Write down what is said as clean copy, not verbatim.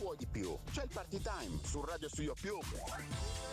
vuoi di più? C'è il Party Time su Radio Studio Più.